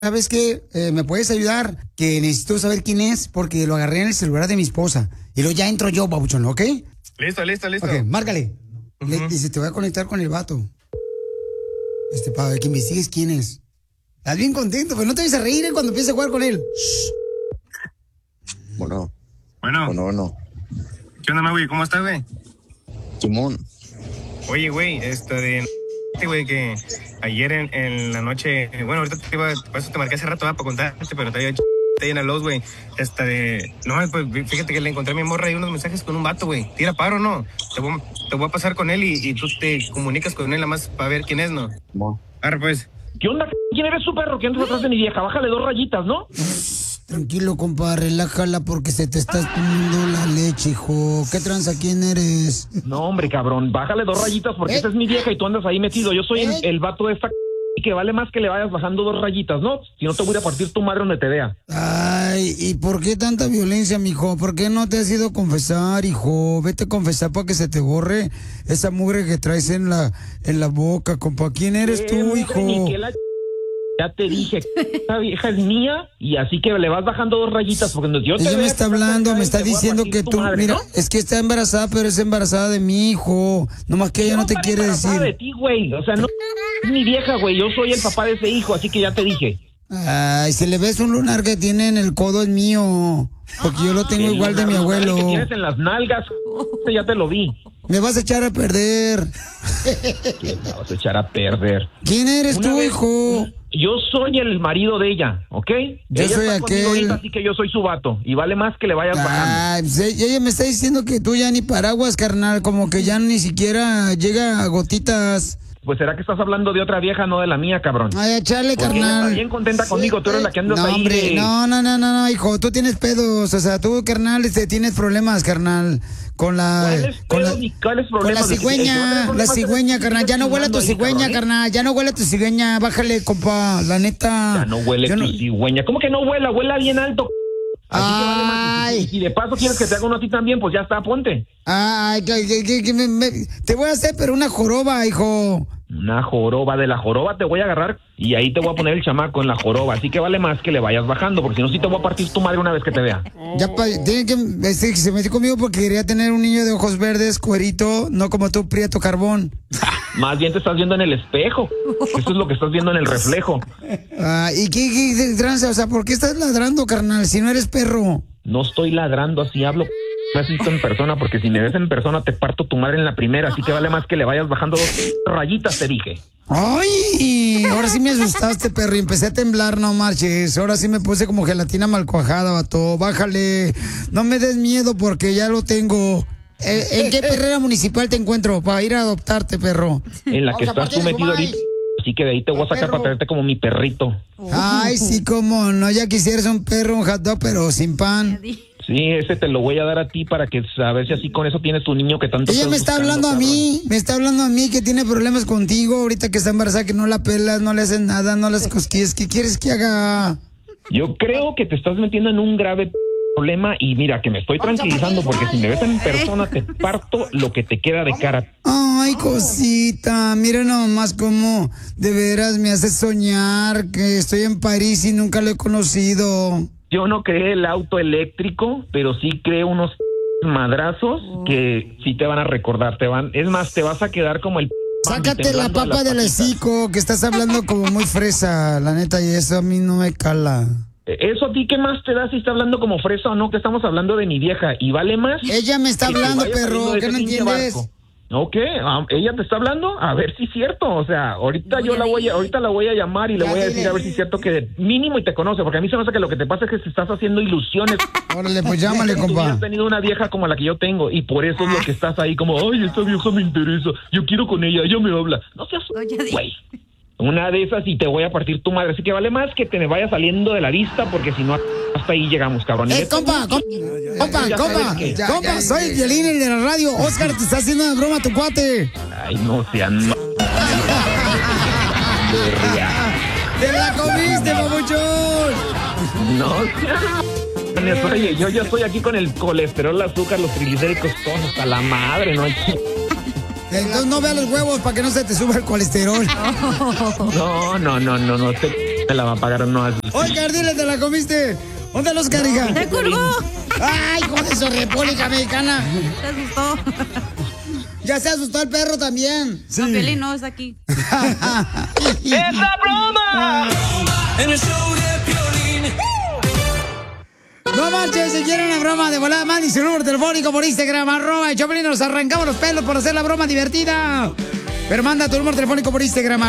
¿Sabes qué? ¿Me puedes ayudar? Que necesito saber quién es porque lo agarré en el celular de mi esposa. Y luego ya entro yo, babuchón, ¿ok? Listo. Ok, márcale. Dice, te voy a conectar con el vato. Para ver que investigues quién es. Estás bien contento, pero no te vayas a reír cuando empieces a jugar con él. Bueno. ¿Qué onda, güey? ¿Cómo estás, güey? Simón. Oye, güey, güey, que ayer en la noche, bueno, ahorita por eso te marqué hace rato, para contarte, pero te había ahí en la Lowe's, güey. No, pues fíjate que le encontré a mi morra ahí unos mensajes con un vato, güey. Tira paro, ¿no? Te voy a pasar con él y tú te comunicas con él nada más para ver quién es, ¿no? No. Arre, pues. ¿Qué onda? ¿Quién eres su perro? ¿Qué andas atrás de mi vieja? Bájale 2 rayitas, ¿no? Tranquilo, compa, relájala porque se te está exprimiendo la leche, hijo. ¿Qué tranza? ¿Quién eres? No, hombre, cabrón. Bájale 2 rayitas porque esa es mi vieja y tú andas ahí metido. Yo soy el vato de esta y que vale más que le vayas bajando 2 rayitas, ¿no? Si no te voy a partir tu madre donde te vea. Ay, ¿y por qué tanta violencia, mijo? ¿Por qué no te has ido a confesar, hijo? Vete a confesar para que se te borre esa mugre que traes en la boca, compa. ¿Quién eres tú, hijo? Ya te dije, esta vieja es mía y así que le vas bajando 2 rayitas porque yo te ella me está hablando, me está diciendo que tú, madre, mira, ¿no? es que está embarazada, pero es embarazada de mi hijo. Nomás que ella no te quiere decir. De ti, güey. O sea, no es mi vieja, güey. Yo soy el papá de ese hijo, así que ya te dije. Ay, si le ves un lunar que tiene en el codo es mío, porque yo lo tengo igual de mi abuelo. Que tienes en las nalgas, ya te lo vi. Me vas a echar a perder. ¿Qué me vas a echar a perder? ¿Quién eres tú, hijo? Yo soy el marido de ella, ¿ok? Yo ella soy está conmigo aquel. ahorita, así que yo soy su vato. Y vale más que le vayas bajando. Ay, pues ella me está diciendo que tú ya ni paraguas, carnal, como que ya ni siquiera llega a gotitas. Pues será que estás hablando de otra vieja, no de la mía, cabrón. Ay, echale, Porque ella carnal. está bien contenta conmigo, tú eres la que andas No, ahí hombre, de... no, hijo, tú tienes pedos, o sea, tú, carnal, tienes problemas, carnal, con la... ¿Cuáles Con la problemas? cigüeña, carnal, ya no huele tu cigüeña, carnal, ya no huele tu cigüeña, bájale, compa, la neta. Ya no huele tu cigüeña. ¿Cómo que no huela? Huela bien alto. Así que vale más. Y si de paso quieres que te haga uno a ti también, pues ya está, ponte. Ay, te voy a hacer, pero una joroba, hijo. Una joroba, de la joroba te voy a agarrar y ahí te voy a poner el chamaco en la joroba. Así que vale más que le vayas bajando, porque si no, sí te voy a partir tu madre una vez que te vea. Ya, tiene que se metió conmigo porque quería tener un niño de ojos verdes, cuerito, no como tú, prieto carbón. Más bien te estás viendo en el espejo. Eso es lo que estás viendo en el reflejo. ¿Y qué tranza? O sea, ¿por qué estás ladrando, carnal, si no eres perro? No estoy ladrando, así hablo. Me has visto en persona, porque si me ves en persona te parto tu madre en la primera, así que vale más que le vayas bajando 2 rayitas, te dije. ¡Ay! Ahora sí me asustaste, perro, y empecé a temblar, no marches. Ahora sí me puse como gelatina mal cuajada, vato. Bájale. No me des miedo porque ya lo tengo. ¿En qué perrera municipal te encuentro para ir a adoptarte, perro? En la que estás tú metido ahorita. Así que de ahí te voy a sacar para traerte como mi perrito. Ay, sí, cómo no. Ya quisieras un perro, un hot dog, pero sin pan. Sí, ese te lo voy a dar a ti para que a ver si así con eso tienes tu niño que tanto... Ella me está hablando a mí, que tiene problemas contigo, ahorita que está embarazada, que no la pelas, no le haces nada, no las cosquillas. ¿Qué quieres que haga? Yo creo que te estás metiendo en un grave problema y mira, que me estoy tranquilizando porque si me ves en persona te parto lo que te queda de cara. Ay, cosita, mira nomás cómo de veras me hace soñar que estoy en París y nunca lo he conocido. Yo no creé el auto eléctrico, pero sí creé unos madrazos que sí te van a recordar, es más, te vas a quedar como el... Sácate la papa del hocico, que estás hablando como muy fresa, la neta, y eso a mí no me cala. ¿Eso a ti qué más te da si está hablando como fresa o no? Que estamos hablando de mi vieja, y vale más... Ella me está hablando, perro, ¿qué no entiendes? Barco. ¿Ok? ¿Ella te está hablando? A ver si es cierto. O sea, ahorita la voy a llamar y le voy a decir a ver si es cierto que mínimo y te conoce, porque a mí se me hace que lo que te pasa es que te estás haciendo ilusiones. Órale, pues llámale, compa. Has tenido una vieja como la que yo tengo y por eso es lo que estás ahí como, ay, esta vieja me interesa, yo quiero con ella me habla. No seas güey. Una de esas y te voy a partir tu madre. Así que vale más que te me vaya saliendo de la vista, porque si no, hasta ahí llegamos, cabrón. Compa, soy el Violín, el de la radio. Oscar, te está haciendo una broma tu cuate. Ay, no sean... ¡Te la comiste, papuchón! No sean... Oye, yo ya estoy aquí con el colesterol, el azúcar, los triglicéridos, todos hasta la madre, ¿no? Entonces no veas los huevos para que no se te suba el colesterol. No. Me la va a pagar no así. Oye, Cardile, te la comiste. ¿Dónde los carija? ¡Te colgó! ¡Ay, hijo de su República Mexicana! Se asustó. Ya se asustó el perro también. Sí. No, Piolín no, está aquí. ¡Es la broma! En el show de Piolín. No marches, si quieren una broma de volada, mande su número telefónico por Instagram, @el Choplin, nos arrancamos los pelos por hacer la broma divertida. Pero manda tu número telefónico por Instagram,